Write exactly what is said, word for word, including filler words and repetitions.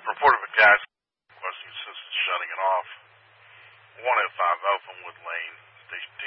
Report of a gas requesting assistance shutting it off. one oh five Elfinwood Lane, Station